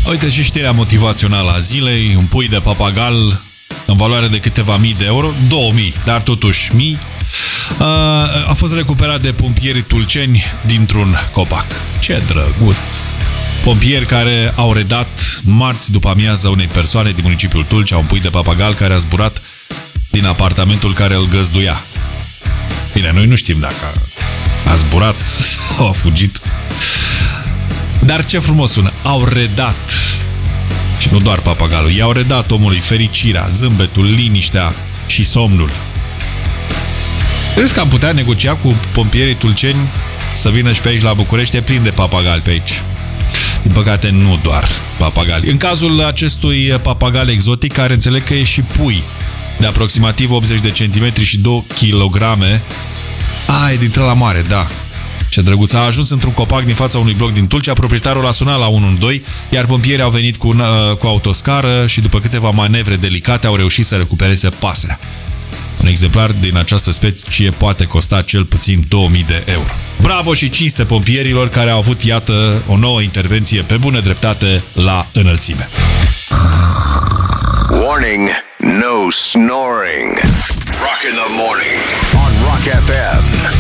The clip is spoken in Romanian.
Uite și știrea motivațională a zilei. Un pui de papagal în valoare de câteva mii de euro, 2000, dar totuși mii, a fost recuperat de pompieri tulceni dintr-un copac. Ce drăguț! Pompieri care au redat marți după amiază unei persoane din municipiul Tulcea un pui de papagal care a zburat din apartamentul care îl găzduia. Bine, noi nu știm dacă a zburat sau a fugit. Dar ce frumos sună! Au redat. Și nu doar papagalul. I-au redat omului fericirea, zâmbetul, liniștea și somnul. Crezi că am putea negocia cu pompierii tulceni să vină și pe aici la București? E plin de papagali pe aici. Din păcate, nu doar papagali. În cazul acestui papagal exotic, care înțeleg că e și pui de aproximativ 80 de centimetri și 2 kg. E dintre la mare, da. Ce drăguț. A ajuns într-un copac din fața unui bloc din Tulcea. Proprietarul a sunat la 112, iar pompierii au venit cu autoscară și după câteva manevre delicate au reușit să recupereze pasărea. Un exemplar din această specie poate costa cel puțin 2000 de euro. Bravo și cinste pompierilor care au avut, iată, o nouă intervenție pe bună dreptate la înălțime. Warning, no snoring. Rock in the morning on Rock FM.